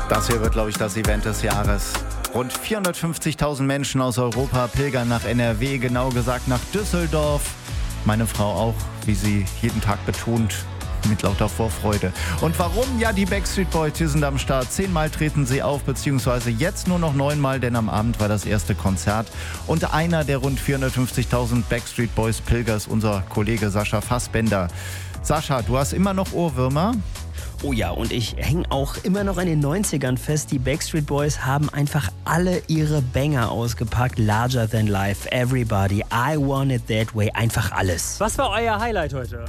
Das hier wird, glaube ich, das Event des Jahres. Rund 450.000 Menschen aus Europa pilgern nach NRW, genau gesagt nach Düsseldorf. Meine Frau auch, wie sie jeden Tag betont, mit lauter Vorfreude. Und warum? Ja, die Backstreet Boys, die sind am Start. 10-mal treten sie auf, beziehungsweise jetzt nur noch 9-mal, denn am Abend war das erste Konzert. Und einer der rund 450.000 Backstreet Boys Pilger ist unser Kollege Sascha Fassbender. Sascha, du hast immer noch Ohrwürmer? Oh ja, und ich hänge auch immer noch an den 90ern fest. Die Backstreet Boys haben einfach alle ihre Banger ausgepackt. Larger Than Life, Everybody, I Want It That Way, einfach alles. Was war euer Highlight heute?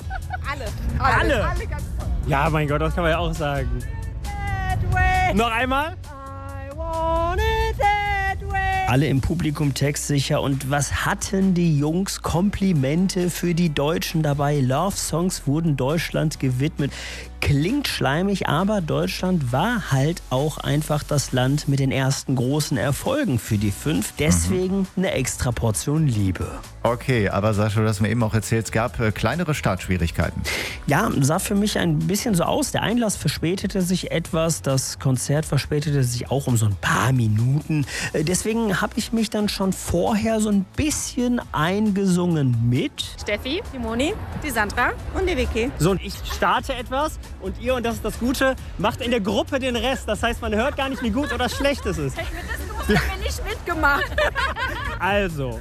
Alle Alle Ja, mein Gott, das kann man ja auch sagen. That way. Noch einmal? I want it that way. Alle im Publikum textsicher. Und was hatten die Jungs? Komplimente für die Deutschen dabei. Love-Songs wurden Deutschland gewidmet. Klingt schleimig, aber Deutschland war halt auch einfach das Land mit den ersten großen Erfolgen für die 5. Deswegen eine extra Portion Liebe. Okay, aber Sascha, du hast mir eben auch erzählt, es gab kleinere Startschwierigkeiten. Ja, sah für mich ein bisschen so aus. Der Einlass verspätete sich etwas, das Konzert verspätete sich auch um so ein paar Minuten. Deswegen habe ich mich dann schon vorher so ein bisschen eingesungen mit Steffi, die Moni, die Sandra und die Vicky. So, und ich starte etwas und ihr, und das ist das Gute, macht in der Gruppe den Rest. Das heißt, man hört gar nicht, wie gut oder schlecht es ist. Ich will das los, haben wir nicht mitgemacht. Also,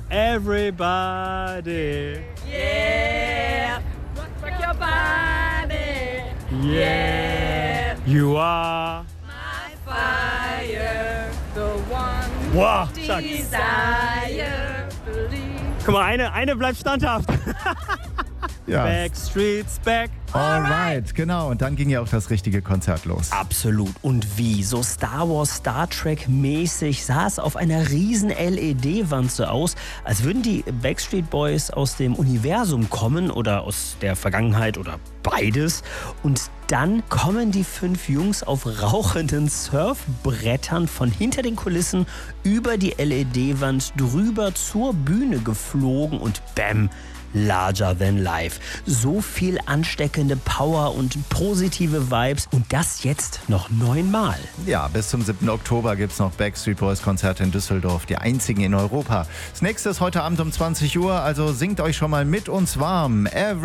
everybody, Yeah, rock your body. yeah, you are. My fire, the one Wow, stark. desire, believe. Guck mal, eine bleibt standhaft. Ja. Backstreet's back. Alright, genau. Und dann ging ja auch das richtige Konzert los. Absolut. Und wie? So Star Wars, Star Trek mäßig sah es auf einer riesen LED-Wand so aus, als würden die Backstreet Boys aus dem Universum kommen oder aus der Vergangenheit oder beides. Und dann kommen die 5 Jungs auf rauchenden Surfbrettern von hinter den Kulissen über die LED-Wand drüber zur Bühne geflogen und bäm! Larger than life. So viel ansteckende Power und positive Vibes und das jetzt noch 9-mal. Ja, bis zum 7. Oktober gibt es noch Backstreet Boys Konzerte in Düsseldorf, die einzigen in Europa. Das nächste ist heute Abend um 20 Uhr, also singt euch schon mal mit uns warm.